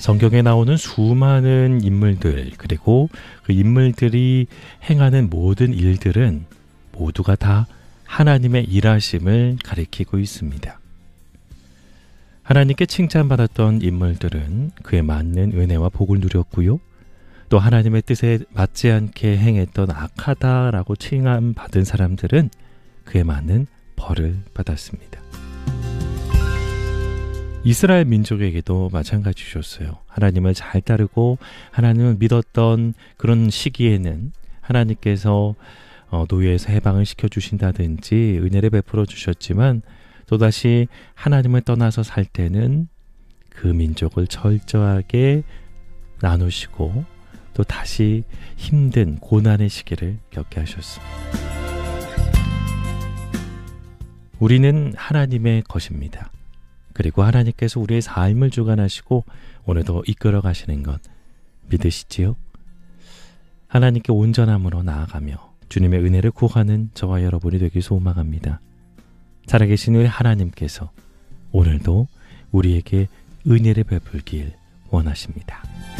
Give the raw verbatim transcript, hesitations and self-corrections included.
성경에 나오는 수많은 인물들, 그리고 그 인물들이 행하는 모든 일들은 모두가 다 하나님의 일하심을 가리키고 있습니다. 하나님께 칭찬받았던 인물들은 그에 맞는 은혜와 복을 누렸고요. 또 하나님의 뜻에 맞지 않게 행했던 악하다라고 칭함받은 사람들은 그에 맞는 벌을 받았습니다. 이스라엘 민족에게도 마찬가지셨어요. 하나님을 잘 따르고 하나님을 믿었던 그런 시기에는 하나님께서 노예에서 해방을 시켜주신다든지 은혜를 베풀어 주셨지만 또다시 하나님을 떠나서 살 때는 그 민족을 철저하게 나누시고 또 다시 힘든 고난의 시기를 겪게 하셨습니다. 우리는 하나님의 것입니다. 그리고 하나님께서 우리의 삶을 주관하시고 오늘도 이끌어 가시는 것 믿으시지요? 하나님께 온전함으로 나아가며 주님의 은혜를 구하는 저와 여러분이 되길 소망합니다. 살아계신 우리 하나님께서 오늘도 우리에게 은혜를 베풀길 원하십니다.